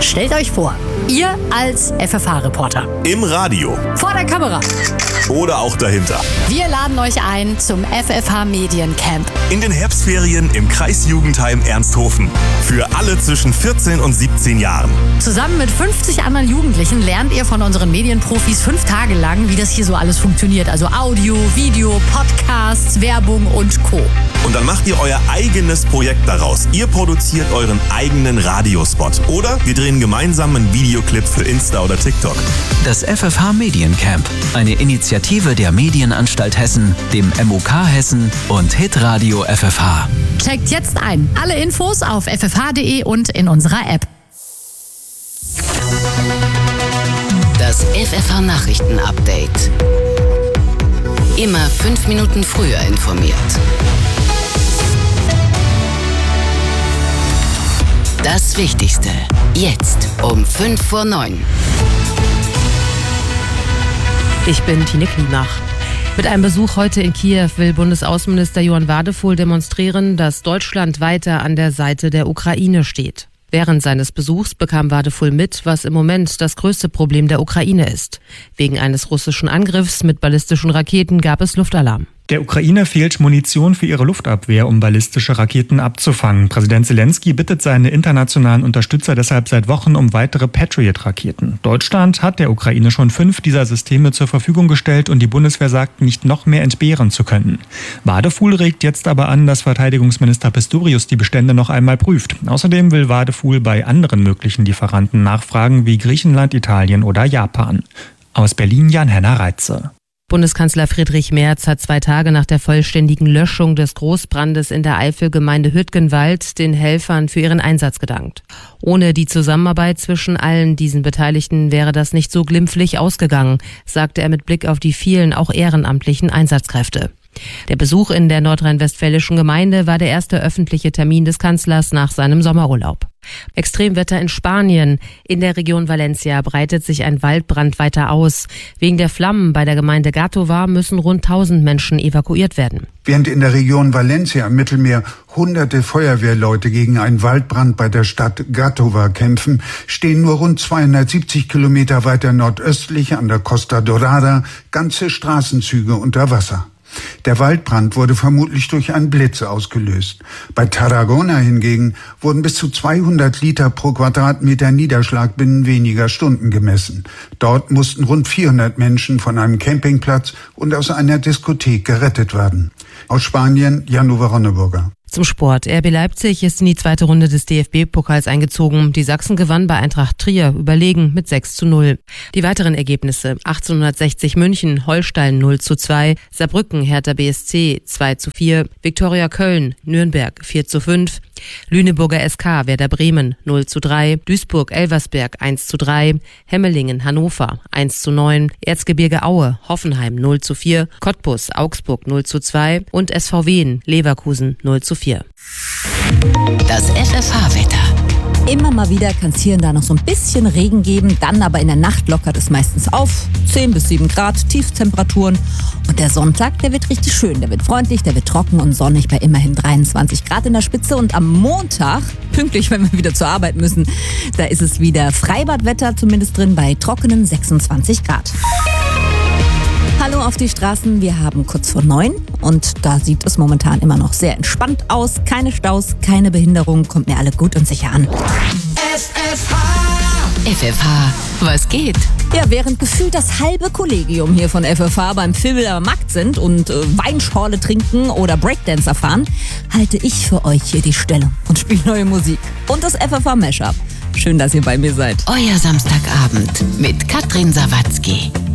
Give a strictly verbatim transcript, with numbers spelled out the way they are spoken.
Stellt euch vor, ihr als F F H-Reporter. Im Radio. Vor der Kamera. Oder auch dahinter. Wir laden euch ein zum F F H Mediencamp. In den Herbstferien im Kreisjugendheim Ernsthofen. Für alle zwischen vierzehn und siebzehn Jahren. Zusammen mit fünfzig anderen Jugendlichen lernt ihr von unseren Medienprofis fünf Tage lang, wie das hier so alles funktioniert. Also Audio, Video, Podcasts, Werbung und Co. Und dann macht ihr euer eigenes Projekt daraus. Ihr produziert euren eigenen Radiospot. Oder wir drehen gemeinsam einen Videoclip für Insta oder TikTok. Das F F H Mediencamp. Eine Initiative der Medienanstalt Hessen, dem M O K Hessen und Hitradio F F H. Checkt jetzt ein. Alle Infos auf f f h punkt d e und in unserer App. Das F F H Nachrichten-Update. Immer fünf Minuten früher informiert. Das Wichtigste. Jetzt um fünf vor neun. Ich bin Tine Klimach. Mit einem Besuch heute in Kiew will Bundesaußenminister Johann Wadephul demonstrieren, dass Deutschland weiter an der Seite der Ukraine steht. Während seines Besuchs bekam Wadephul mit, was im Moment das größte Problem der Ukraine ist. Wegen eines russischen Angriffs mit ballistischen Raketen gab es Luftalarm. Der Ukraine fehlt Munition für ihre Luftabwehr, um ballistische Raketen abzufangen. Präsident Zelensky bittet seine internationalen Unterstützer deshalb seit Wochen um weitere Patriot-Raketen. Deutschland hat der Ukraine schon fünf dieser Systeme zur Verfügung gestellt und die Bundeswehr sagt, nicht noch mehr entbehren zu können. Wadephul regt jetzt aber an, dass Verteidigungsminister Pistorius die Bestände noch einmal prüft. Außerdem will Wadephul bei anderen möglichen Lieferanten nachfragen, wie Griechenland, Italien oder Japan. Aus Berlin Jan-Henner Reitze. Bundeskanzler Friedrich Merz hat zwei Tage nach der vollständigen Löschung des Großbrandes in der Eifelgemeinde Hüttgenwald den Helfern für ihren Einsatz gedankt. Ohne die Zusammenarbeit zwischen allen diesen Beteiligten wäre das nicht so glimpflich ausgegangen, sagte er mit Blick auf die vielen auch ehrenamtlichen Einsatzkräfte. Der Besuch in der nordrhein-westfälischen Gemeinde war der erste öffentliche Termin des Kanzlers nach seinem Sommerurlaub. Extremwetter in Spanien. In der Region Valencia breitet sich ein Waldbrand weiter aus. Wegen der Flammen bei der Gemeinde Gàtova müssen rund tausend Menschen evakuiert werden. Während in der Region Valencia am Mittelmeer hunderte Feuerwehrleute gegen einen Waldbrand bei der Stadt Gàtova kämpfen, stehen nur rund zweihundertsiebzig Kilometer weiter nordöstlich an der Costa Dorada ganze Straßenzüge unter Wasser. Der Waldbrand wurde vermutlich durch einen Blitz ausgelöst. Bei Tarragona hingegen wurden bis zu zweihundert Liter pro Quadratmeter Niederschlag binnen weniger Stunden gemessen. Dort mussten rund vierhundert Menschen von einem Campingplatz und aus einer Diskothek gerettet werden. Aus Spanien, Jan-Uwe Ronneburger. Zum Sport. R B Leipzig ist in die zweite Runde des D F B-Pokals eingezogen. Die Sachsen gewann bei Eintracht Trier überlegen mit sechs zu null. Die weiteren Ergebnisse: achtzehnhundertsechzig München, Holstein null zu zwei, Saarbrücken, Hertha B S C zwei zu vier, Viktoria Köln, Nürnberg vier zu fünf, Lüneburger S K, Werder Bremen null zu drei, Duisburg, Elversberg eins zu drei, Hemmelingen, Hannover eins zu neun, Erzgebirge Aue, Hoffenheim null zu vier, Cottbus, Augsburg null zu zwei und S V Wien, Leverkusen null zu vier. Das F F H-Wetter. Immer mal wieder kann es hier und da noch so ein bisschen Regen geben, dann aber in der Nacht lockert es meistens auf. zehn bis sieben Grad, Tiefstemperaturen. Und der Sonntag, der wird richtig schön. Der wird freundlich, der wird trocken und sonnig bei immerhin dreiundzwanzig Grad in der Spitze. Und am Montag, pünktlich, wenn wir wieder zur Arbeit müssen, da ist es wieder Freibadwetter, zumindest drin bei trockenen sechsundzwanzig Grad. Hallo auf die Straßen, wir haben kurz vor neun und da sieht es momentan immer noch sehr entspannt aus. Keine Staus, keine Behinderung, kommt mir alle gut und sicher an. F F H. F F H, was geht? Ja, während gefühlt das halbe Kollegium hier von F F H beim Filmermarkt sind und äh, Weinschorle trinken oder Breakdancer fahren, halte ich für euch hier die Stellung und spiele neue Musik. Und das F F H Mashup. Schön, dass ihr bei mir seid. Euer Samstagabend mit Katrin Sawatzki.